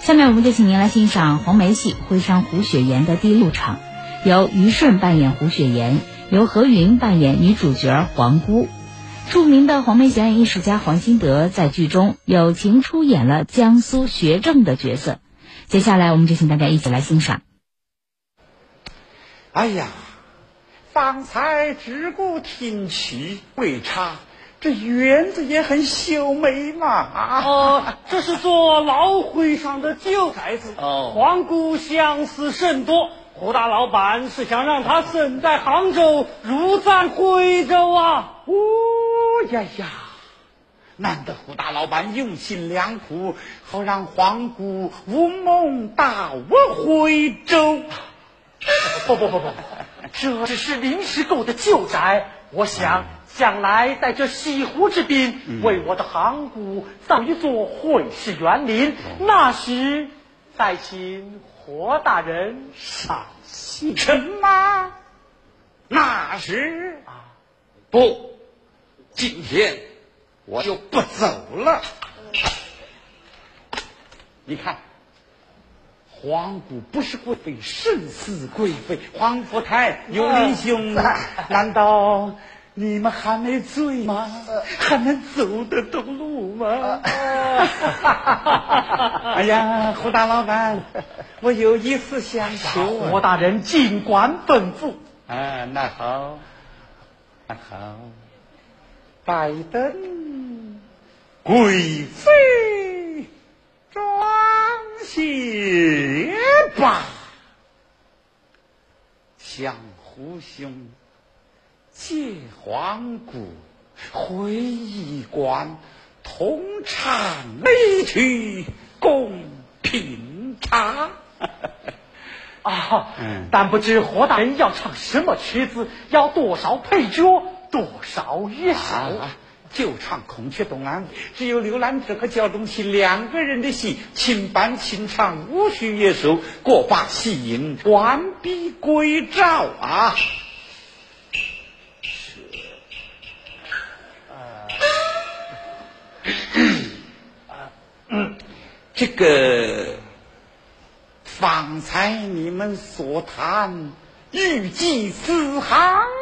下面我们就请您来欣赏黄梅戏《徽商胡雪岩》的第一路场，由于顺扮演胡雪岩，由何云扮演女主角黄姑。著名的黄梅表演艺术家黄新德在剧中友情出演了江苏学政的角色。接下来我们就请大家一起来欣赏。 哎呀，方才只顾听曲未差，这园子也很秀美嘛。 这是座老徽商的旧宅子，皇姑相思甚多。胡大老板是想让他身在杭州，如在徽州啊。 哦呀呀，难得胡大老板用心良苦，好让皇姑无梦大我徽州。 不，这只是临时购的旧宅，我想将来在这西湖之滨，为我的杭姑造一座会试园林，那时再请霍大人赏析。 什么？那时不，今天我就不走了。你看，皇姑不是贵妃，胜似贵妃。皇福台、有林兄，难道你们还没醉吗？还能走得动路吗？哎呀，胡大老板，我有一事相求。 霍大人尽管吩咐。 那好，拜登贵妃装鞋吧，向胡兄借皇姑回驿馆，同唱美曲共品茶。 但不知霍大人要唱什么曲子，要多少配角，多少乐手？ 就唱孔雀东岸，只有刘兰芝和焦仲卿两个人的戏，清伴清唱，无需乐手，过把戏瘾，完璧归赵啊！这个方才你们所谈，预计4行